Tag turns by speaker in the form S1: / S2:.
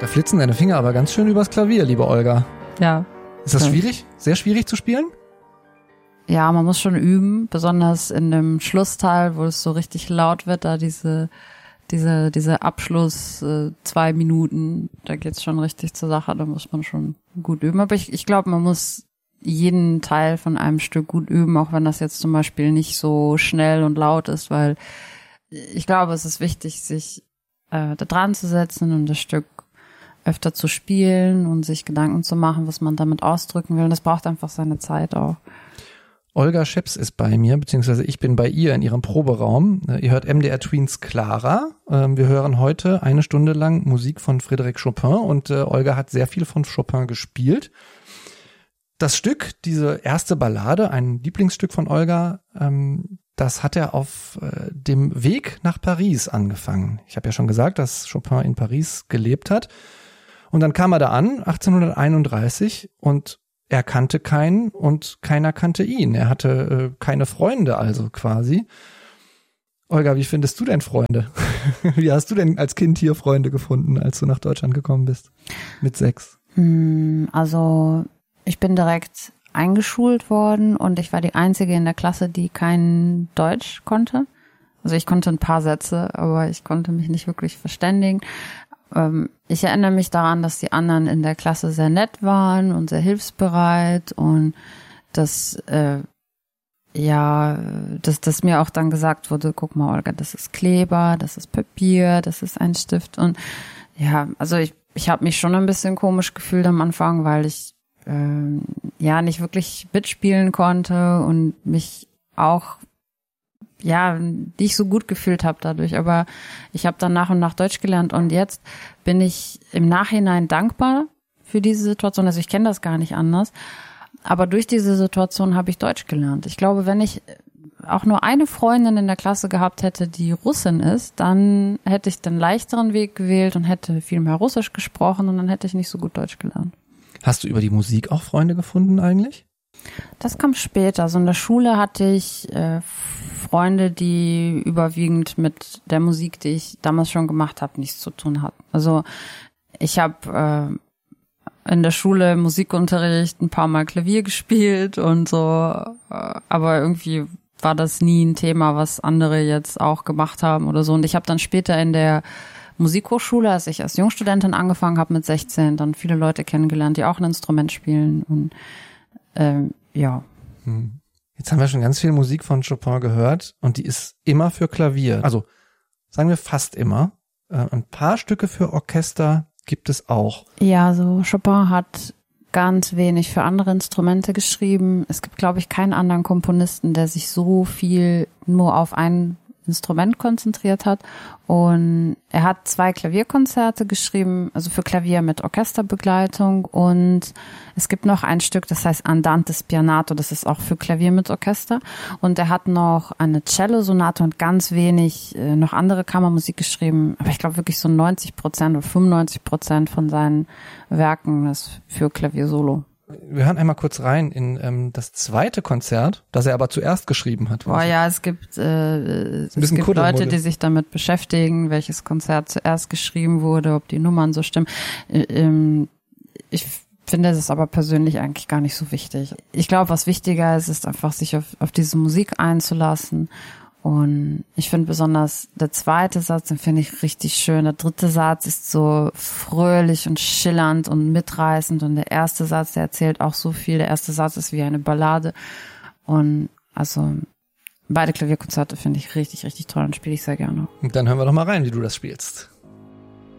S1: Da flitzen deine Finger aber ganz schön übers Klavier, liebe Olga.
S2: Ja.
S1: Ist das schwierig? Sehr schwierig zu spielen?
S2: Ja, man muss schon üben, besonders in dem Schlussteil, wo es so richtig laut wird, da diese Abschluss 2 Minuten, da geht's schon richtig zur Sache, da muss man schon gut üben. Aber ich glaube, man muss jeden Teil von einem Stück gut üben, auch wenn das jetzt zum Beispiel nicht so schnell und laut ist, weil ich glaube, es ist wichtig, sich da dran zu setzen und das Stück öfter zu spielen und sich Gedanken zu machen, was man damit ausdrücken will. Und das braucht einfach seine Zeit auch.
S1: Olga Scheps ist bei mir, beziehungsweise ich bin bei ihr in ihrem Proberaum. Ihr hört MDR Tweens Clara. Wir hören heute 1 Stunde lang Musik von Frédéric Chopin und Olga hat sehr viel von Chopin gespielt. Das Stück, diese erste Ballade, ein Lieblingsstück von Olga, das hat er auf dem Weg nach Paris angefangen. Ich habe ja schon gesagt, dass Chopin in Paris gelebt hat. Und dann kam er da an, 1831, und er kannte keinen und keiner kannte ihn. Er hatte keine Freunde also quasi. Olga, wie findest du denn Freunde? Wie hast du denn als Kind hier Freunde gefunden, als du nach Deutschland gekommen bist? Mit 6?
S2: Also ich bin direkt eingeschult worden und ich war die Einzige in der Klasse, die kein Deutsch konnte. Also ich konnte ein paar Sätze, aber ich konnte mich nicht wirklich verständigen. Ich erinnere mich daran, dass die anderen in der Klasse sehr nett waren und sehr hilfsbereit und dass mir auch dann gesagt wurde, guck mal, Olga, das ist Kleber, das ist Papier, das ist ein Stift. Und ja, also ich habe mich schon ein bisschen komisch gefühlt am Anfang, weil ich nicht wirklich mitspielen konnte und mich auch nicht so gut gefühlt habe dadurch, aber ich habe dann nach und nach Deutsch gelernt und jetzt bin ich im Nachhinein dankbar für diese Situation. Also ich kenne das gar nicht anders, aber durch diese Situation habe ich Deutsch gelernt. Ich glaube, wenn ich auch nur eine Freundin in der Klasse gehabt hätte, die Russin ist, dann hätte ich den leichteren Weg gewählt und hätte viel mehr Russisch gesprochen und dann hätte ich nicht so gut Deutsch gelernt.
S1: Hast du über die Musik auch Freunde gefunden eigentlich?
S2: Das kam später. Also in der Schule hatte ich Freunde, die überwiegend mit der Musik, die ich damals schon gemacht habe, nichts zu tun hatten. Also ich habe in der Schule im Musikunterricht ein paar Mal Klavier gespielt und so, aber irgendwie war das nie ein Thema, was andere jetzt auch gemacht haben oder so. Und ich habe dann später in der Musikhochschule, als ich als Jungstudentin angefangen habe mit 16, dann viele Leute kennengelernt, die auch ein Instrument spielen und
S1: Jetzt haben wir schon ganz viel Musik von Chopin gehört und die ist immer für Klavier. Also sagen wir fast immer. Ein paar Stücke für Orchester gibt es auch.
S2: Ja, so Chopin hat ganz wenig für andere Instrumente geschrieben. Es gibt, glaube ich, keinen anderen Komponisten, der sich so viel nur auf ein Instrument konzentriert hat. Und er hat 2 Klavierkonzerte geschrieben, also für Klavier mit Orchesterbegleitung. Und es gibt noch ein Stück, das heißt Andante Spianato, das ist auch für Klavier mit Orchester. Und er hat noch eine Cello-Sonate und ganz wenig noch andere Kammermusik geschrieben. Aber ich glaube wirklich so 90% oder 95% von seinen Werken ist für Klavier solo.
S1: Wir hören einmal kurz rein in das zweite Konzert, das er aber zuerst geschrieben hat.
S2: Es gibt Leute, die sich damit beschäftigen, welches Konzert zuerst geschrieben wurde, ob die Nummern so stimmen. Ich finde es aber persönlich eigentlich gar nicht so wichtig. Ich glaube, was wichtiger ist einfach, sich auf diese Musik einzulassen. Und ich finde besonders der zweite Satz, den finde ich richtig schön. Der dritte Satz ist so fröhlich und schillernd und mitreißend. Und der erste Satz, der erzählt auch so viel. Der erste Satz ist wie eine Ballade. Und also beide Klavierkonzerte finde ich richtig, richtig toll und spiele ich sehr gerne.
S1: Und dann hören wir doch mal rein, wie du das spielst.